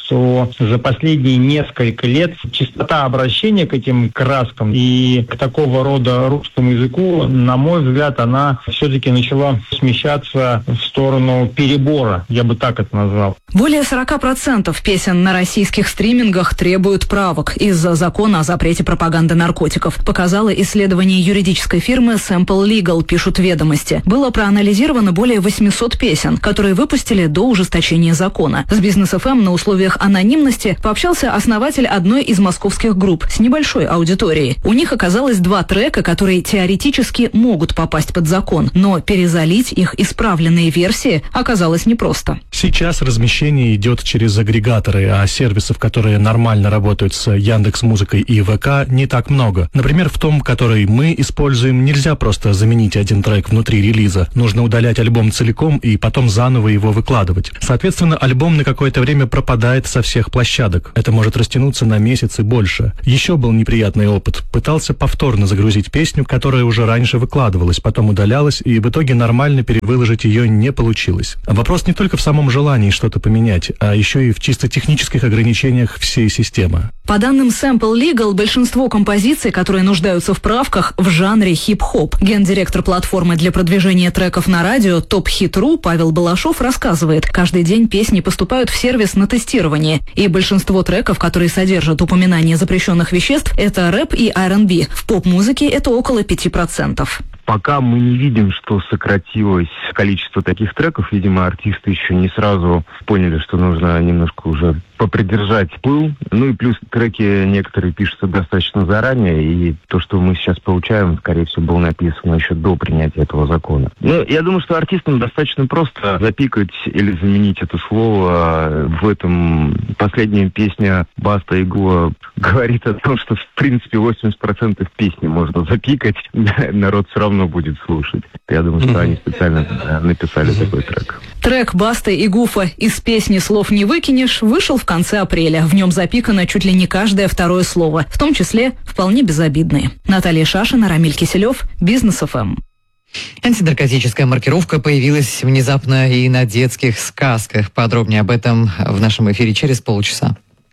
что за последние несколько лет частота обращения к этим краскам и к такого рода русскому языку, на мой взгляд, она все-таки начала смещаться в сторону перебора, я бы так это назвал. Более 40% песен на российских стримингах требуют правок из-за закона о запрете пропаганды наркотиков, показало исследование юридической фирмы Sample Legal, пишут «Ведомости». Было проанализировано более 800 песен, которые выпустили до ужесточения закона. С Бизнес ФМ на условиях анонимности пообщался основатель одной из московских групп с небольшой аудиторией. У них оказалось 2 трека, которые теоретически могут попасть под закон, но перезалить их исправленные версии оказалось непросто. Сейчас размещение идет через агрегаторы, а сервисов, которые нормально работают с Яндекс.Музыкой и ВК, не так много. Например, в том, который мы используем, нельзя просто заменить один трек внутри релиза. Нужно удалять альбом целиком и потом заново его выкладывать. Соответственно, альбом на какое-то время пропадает со всех площадок. Это может растянуться на месяц и больше. Еще был неприятный опыт. Пытался повторно загрузить песню, которая уже раньше выкладывалась, потом удалялась, и в итоге нормально перевыложить ее не получилось. Вопрос не только в самом желании что-то поменять, а еще и в чисто технических ограничениях всей системы. По данным Sample Legal, большинство композиций, которые нуждаются в правках, в жанре хип-хоп. Гендиректор платформы для продвижения треков на радио Top Hit.ru Павел Балашов рассказывает, каждый день песни поступают в сервис на тестирование, и большинство треков, которые содержат упоминание запрещенных веществ, это рэп и R&B. В поп-музыке это около 5%. Пока мы не видим, что сократилось количество таких треков. Видимо, артисты еще не сразу поняли, что нужно немножко уже попридержать пыл. Ну и плюс треки некоторые пишутся достаточно заранее, и то, что мы сейчас получаем, скорее всего, было написано еще до принятия этого закона. Ну, я думаю, что артистам достаточно просто запикать или заменить это слово. В этом последняя песня Баста и Гуа говорит о том, что, в принципе, 80% песни можно запикать, народ все равно будет слушать. Я думаю, что они специально написали такой трек. Трек Басты и Гуфа «Из песни слов не выкинешь» вышел в конце апреля. В нем запикано чуть ли не каждое второе слово, в том числе вполне безобидные. Наталья Шашина, Рамиль Киселев, Бизнес ФМ. Антинаркотическая маркировка появилась внезапно и на детских сказках. Подробнее об этом в нашем эфире через полчаса.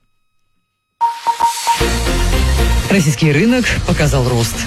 Российский рынок показал рост.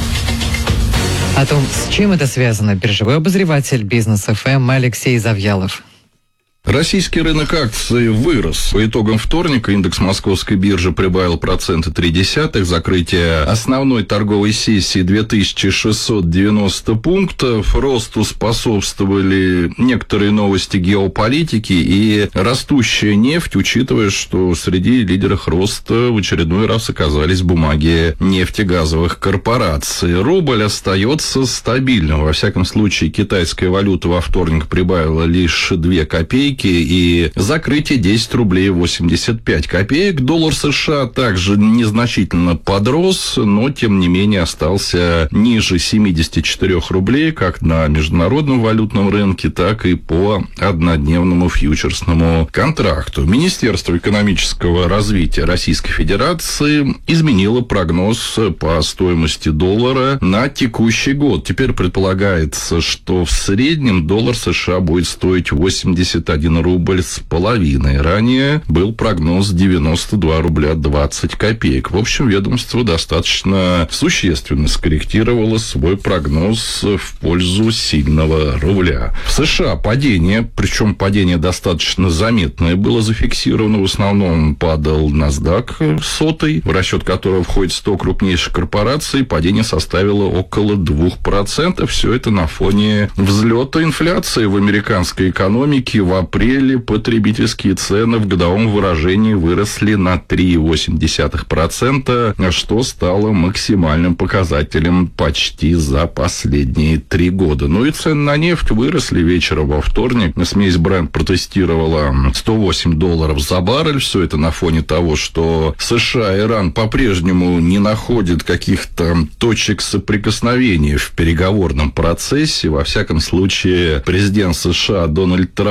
О том, с чем это связано, биржевой обозреватель Бизнес ФМ Алексей Завьялов. Российский рынок акций вырос. По итогам вторника индекс Московской биржи прибавил 0,3%. Закрытие основной торговой сессии 2690 пунктов. Росту способствовали некоторые новости геополитики и растущая нефть, учитывая, что среди лидеров роста в очередной раз оказались бумаги нефтегазовых корпораций. Рубль остается стабильным. Во всяком случае, китайская валюта во вторник прибавила лишь 2 копейки. И закрытие 10 рублей 85 копеек. Доллар США также незначительно подрос, но, тем не менее, остался ниже 74 рублей, как на международном валютном рынке, так и по однодневному фьючерсному контракту. Министерство экономического развития Российской Федерации изменило прогноз по стоимости доллара на текущий год. Теперь предполагается, что в среднем доллар США будет стоить 81 рубль с половиной. Ранее был прогноз 92 рубля 20 копеек. В общем, ведомство достаточно существенно скорректировало свой прогноз в пользу сильного рубля. В США падение, причем падение достаточно заметное, было зафиксировано. В основном падал NASDAQ 100, в расчет которого входит 100 крупнейших корпораций. Падение составило около 2%. Все это на фоне взлета инфляции в американской экономике. В апреле потребительские цены в годовом выражении выросли на 3,8%, что стало максимальным показателем почти за последние 3 года. Ну и цены на нефть выросли вечером во вторник. Смесь Brent протестировала $108 за баррель. Все это на фоне того, что США и Иран по-прежнему не находят каких-то точек соприкосновения в переговорном процессе. Во всяком случае, президент США Дональд Трамп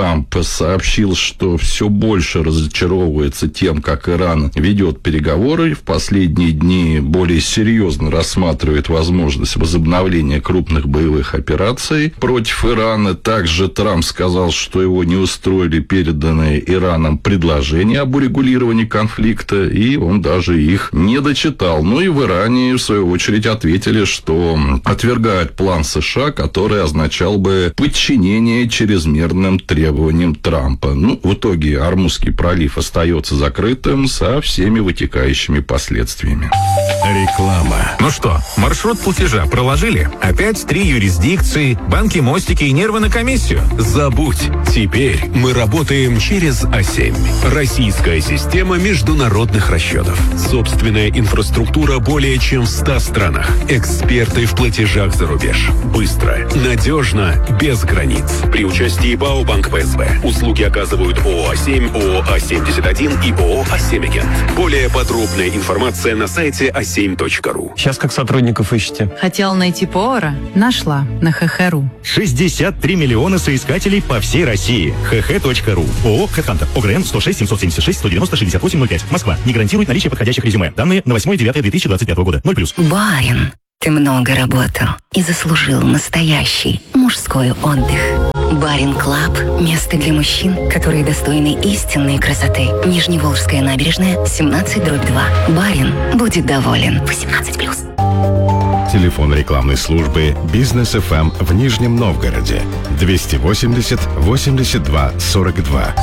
сообщил, что все больше разочаровывается тем, как Иран ведет переговоры. В последние дни более серьезно рассматривает возможность возобновления крупных боевых операций против Ирана. Также Трамп сказал, что его не устроили переданные Ираном предложения об урегулировании конфликта, и он даже их не дочитал. Ну и в Иране, в свою очередь, ответили, что отвергают план США, который означал бы подчинение чрезмерным требованиям Трампа. Ну, в итоге Ормузский пролив остается закрытым со всеми вытекающими последствиями. Реклама. Ну что, маршрут платежа проложили? Опять 3 юрисдикции, банки, мостики и нервы на комиссию? Забудь. Теперь мы работаем через А7. Российская система международных расчетов. Собственная инфраструктура более чем в 100 странах. Эксперты в платежах за рубеж. Быстро, надежно, без границ. При участии ПАО «Банк ПСБ». Услуги оказывают ООО А7, ООО А71 и ООО А7-агент. Более подробная информация на сайте a7.ru. Сейчас как сотрудников ищете? Хотела найти повара? Нашла на ХХ.ру. 63 миллиона соискателей по всей России. hh.ru. ООО «Хэдхантер». ОГРН 106 776 190 68 05. Москва. Не гарантирует наличие подходящих резюме. Данные на 8.9.2025 года. 0+. Барин, ты много работал и заслужил настоящий мужской отдых. Барин Клаб – место для мужчин, которые достойны истинной красоты. Нижневолжская набережная, 17/2. Барин будет доволен. 18+. Телефон рекламной службы «Бизнес ФМ» в Нижнем Новгороде 280 82 42.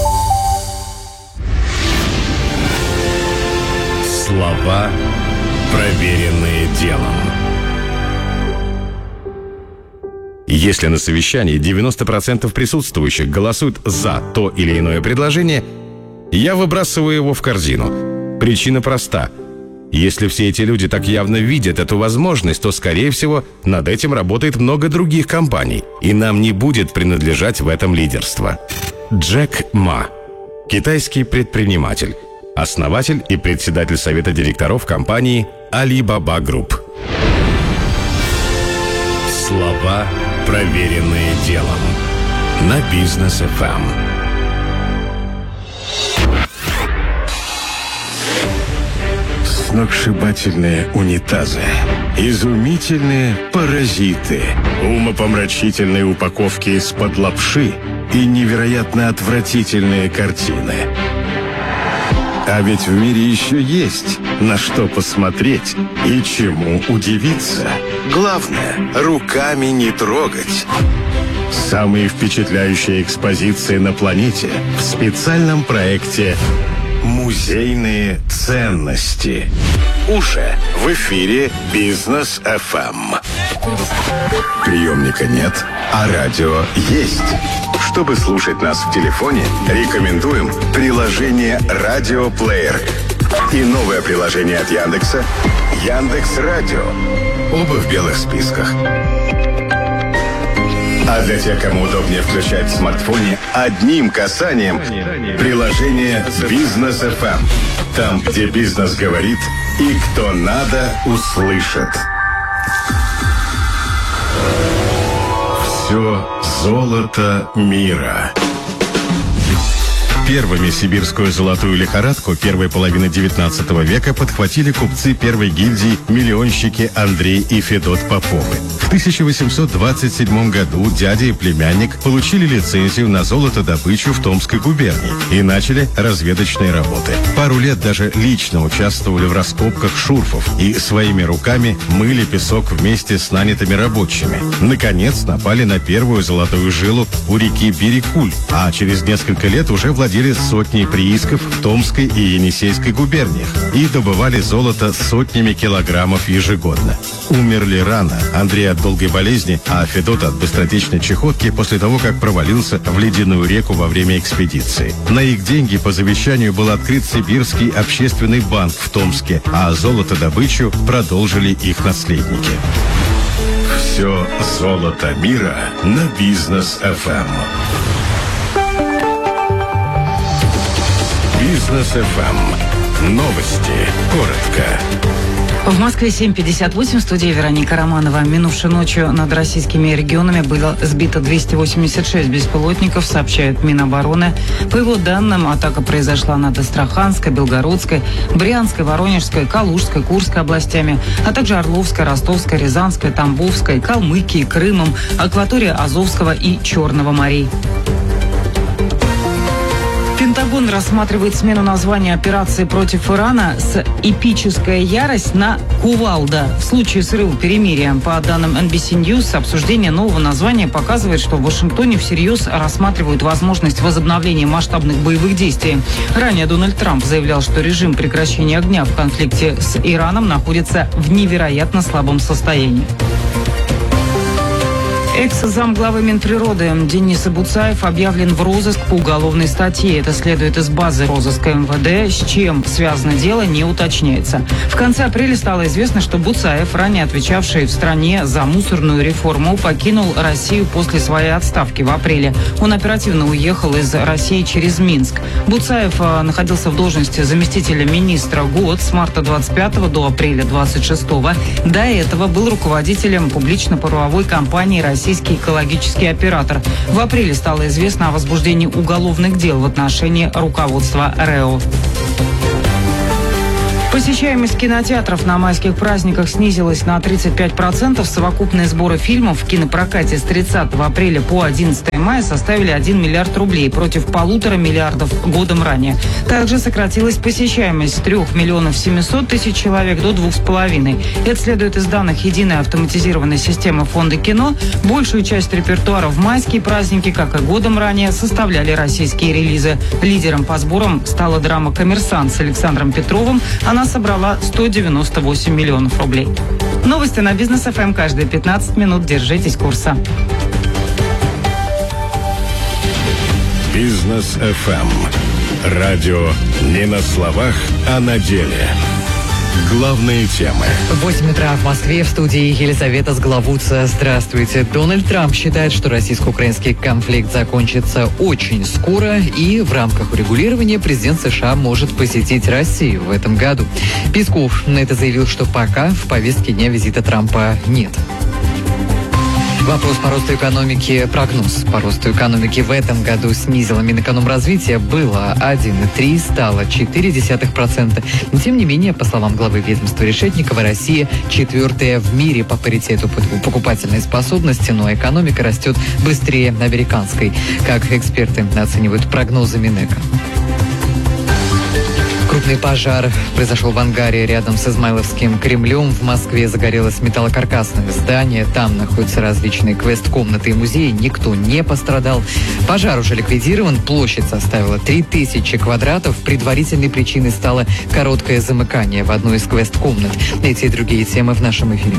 Слова, проверенные делом. Если на совещании 90% присутствующих голосуют за то или иное предложение, я выбрасываю его в корзину. Причина проста. Если все эти люди так явно видят эту возможность, то, скорее всего, над этим работает много других компаний, и нам не будет принадлежать в этом лидерство. Джек Ма. Китайский предприниматель. Основатель и председатель совета директоров компании Alibaba Group. Слова, проверенные делом. На Бизнес ФМ. Сногсшибательные унитазы, изумительные паразиты, умопомрачительные упаковки из-под лапши и невероятно отвратительные картины. А ведь в мире еще есть на что посмотреть и чему удивиться. Главное, руками не трогать. Самые впечатляющие экспозиции на планете в специальном проекте «Музейные ценности». Уже в эфире «Бизнес ФМ». Приемника нет, а радио есть. Чтобы слушать нас в телефоне, рекомендуем приложение «Радиоплеер» и новое приложение от Яндекса «Яндекс.Радио». Оба в белых списках. А для тех, кому удобнее включать в смартфоне одним касанием приложение «Бизнес ФМ». Там, где бизнес говорит и кто надо, услышит. Все золото мира. Первыми сибирскую золотую лихорадку первой половины 19 века подхватили купцы первой гильдии миллионщики Андрей и Федот Поповы. В 1827 году дядя и племянник получили лицензию на золотодобычу в Томской губернии и начали разведочные работы. Пару лет даже лично участвовали в раскопках шурфов и своими руками мыли песок вместе с нанятыми рабочими. Наконец напали на первую золотую жилу у реки Берекуль, а через несколько лет уже владели сотней приисков в Томской и Енисейской губерниях и добывали золото сотнями килограммов ежегодно. Умерли рано. Андрей от долгой болезни, а Федот от быстротечной чехотки после того, как провалился в ледяную реку во время экспедиции. На их деньги по завещанию был открыт Сибирский общественный банк в Томске, а золотодобычу продолжили их наследники. Все золото мира на Бизнес ФМ. Бизнес ФМ. Новости. Коротко. В Москве 7:58, в студии Вероника Романова. Минувшей ночью над российскими регионами было сбито 286 беспилотников, сообщает Минобороны. По его данным, атака произошла над Астраханской, Белгородской, Брянской, Воронежской, Калужской, Курской областями, а также Орловской, Ростовской, Рязанской, Тамбовской, Калмыкией, Крымом, акватории Азовского и Черного морей. Пентагон рассматривает смену названия операции против Ирана с «Эпическая ярость» на «Кувалда» в случае срыва перемирия. По данным NBC News, обсуждение нового названия показывает, что в Вашингтоне всерьез рассматривают возможность возобновления масштабных боевых действий. Ранее Дональд Трамп заявлял, что режим прекращения огня в конфликте с Ираном находится в невероятно слабом состоянии. Экс-замглавы Минприроды Денис Буцаев объявлен в розыск по уголовной статье. Это следует из базы розыска МВД. С чем связано дело, не уточняется. В конце апреля стало известно, что Буцаев, ранее отвечавший в стране за мусорную реформу, покинул Россию после своей отставки в апреле. Он оперативно уехал из России через Минск. Буцаев находился в должности заместителя министра год с марта 25 до апреля 26. До этого был руководителем публично-правовой компании «Российский экологический оператор». В апреле стало известно о возбуждении уголовных дел в отношении руководства РЭО. Посещаемость кинотеатров на майских праздниках снизилась на 35%. Совокупные сборы фильмов в кинопрокате с 30 апреля по 11 мая составили 1 миллиард рублей против 1,5 миллиарда годом ранее. Также сократилась посещаемость с 3 миллионов 700 тысяч человек до 2,5. Это следует из данных единой автоматизированной системы Фонда кино. Большую часть репертуара в майские праздники, как и годом ранее, составляли российские релизы. Лидером по сборам стала драма «Коммерсант» с Александром Петровым. Она собрала 198 миллионов рублей. Новости на Бизнес ФМ каждые 15 минут. Держитесь курса. Бизнес ФМ. Радио не на словах, а на деле. Главные темы. 8 утра в Москве, в студии Елизавета Сглавуца. Здравствуйте. Дональд Трамп считает, что российско-украинский конфликт закончится очень скоро, и в рамках урегулирования президент США может посетить Россию в этом году. Песков на это заявил, что пока в повестке дня визита Трампа нет. Вопрос по росту экономики, прогноз по росту экономики в этом году снизило Минэкономразвития, было 1,3, стало 0,4%. Но тем не менее, по словам главы ведомства Решетникова, Россия 4-я в мире по паритету покупательной способности, но экономика растет быстрее американской, как эксперты оценивают прогнозы Минэка. Крупный пожар произошел в ангаре рядом с Измайловским Кремлем. В Москве загорелось металлокаркасное здание. Там находятся различные квест-комнаты и музеи. Никто не пострадал. Пожар уже ликвидирован. Площадь составила 3000 квадратов. Предварительной причиной стало короткое замыкание в одной из квест-комнат. Эти и другие темы в нашем эфире.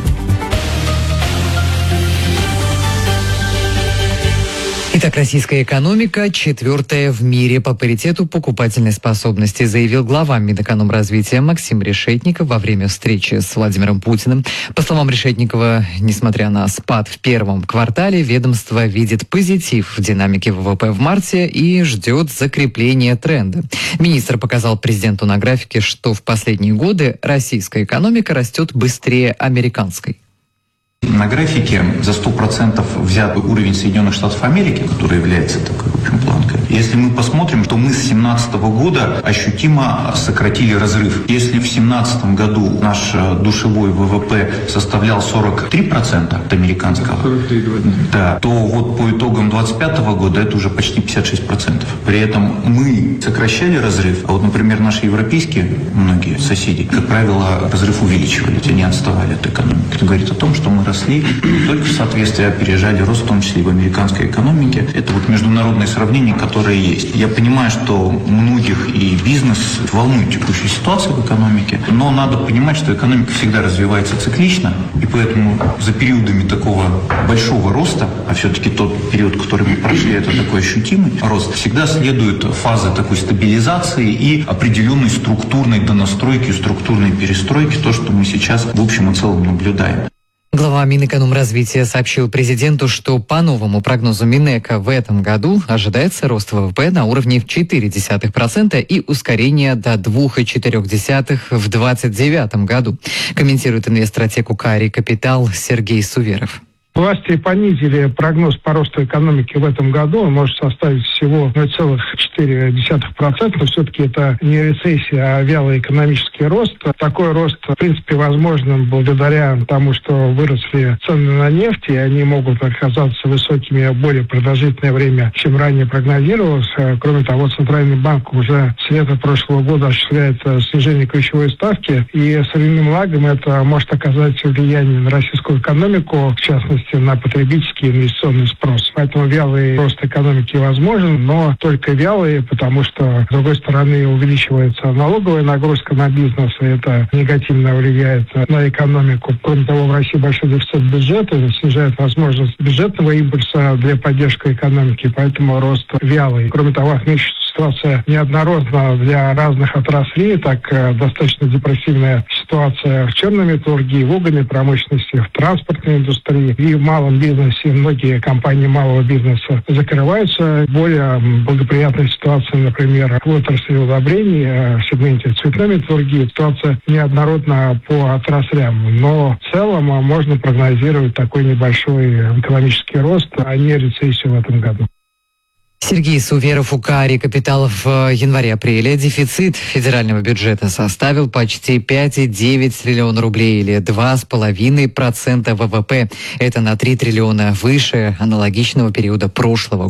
Итак, российская экономика 4-я в мире по паритету покупательной способности, заявил глава Минэкономразвития Максим Решетников во время встречи с Владимиром Путиным. По словам Решетникова, несмотря на спад в первом квартале, ведомство видит позитив в динамике ВВП в марте и ждет закрепления тренда. Министр показал президенту на графике, что в последние годы российская экономика растет быстрее американской. На графике за 100% взят уровень Соединенных Штатов Америки, который является такой, в общем, планкой. Если мы посмотрим, то мы с 2017 года ощутимо сократили разрыв. Если в 2017 году наш душевой ВВП составлял 43% от американского, да, то вот по итогам 2025 года это уже почти 56%. При этом мы сокращали разрыв, а вот, например, наши европейские многие соседи, как правило, разрыв увеличивали, они отставали от экономики. Это говорит о том, что мы росли не только в соответствии, опережали рост, в том числе и в американской экономике. Это вот международные сравнения, которые есть. Я понимаю, что многих и бизнес волнует текущая ситуация в экономике, но надо понимать, что экономика всегда развивается циклично, и поэтому за периодами такого большого роста, а все-таки тот период, который мы прошли, это такой ощутимый рост, всегда следует фазы такой стабилизации и определенной структурной донастройки, структурной перестройки, то, что мы сейчас в общем и целом наблюдаем. Глава Минэкономразвития сообщил президенту, что по новому прогнозу Минэка в этом году ожидается рост ВВП на уровне в 0,4% и ускорение до 2,4% в 2029 году. Комментирует инвестстратег УК «Капитал» Сергей Суверов. Власти понизили прогноз по росту экономики в этом году. Он может составить всего 0,4%, но все-таки это не рецессия, а вялый экономический рост. Такой рост, в принципе, возможен благодаря тому, что выросли цены на нефть, и они могут оказаться высокими более продолжительное время, чем ранее прогнозировалось. Кроме того, Центральный банк уже с лета прошлого года осуществляет снижение ключевой ставки, и с временным лагом это может оказать влияние на российскую экономику, в частности, на потребительский инвестиционный спрос. Поэтому вялый рост экономики возможен, но только вялый, потому что, с другой стороны, увеличивается налоговая нагрузка на бизнес, и это негативно влияет на экономику. Кроме того, в России большой дефицит бюджета, это снижает возможность бюджетного импульса для поддержки экономики, поэтому рост вялый. Кроме того, отмечу, ситуация неоднородна для разных отраслей, так достаточно депрессивная ситуация в черной металлургии, в угольной промышленности, в транспортной индустрии и в малом бизнесе. Многие компании малого бизнеса закрываются. Более благоприятная ситуация, например, в отрасли удобрений, в сегменте цветной металлургии. Ситуация неоднородна по отраслям, но в целом можно прогнозировать такой небольшой экономический рост, а не рецессию в этом году. Сергей Суверов, УК «Капитал». В январе-апреле дефицит федерального бюджета составил почти 5,9 триллиона рублей или 2,5% ВВП. Это на 3 триллиона выше аналогичного периода прошлого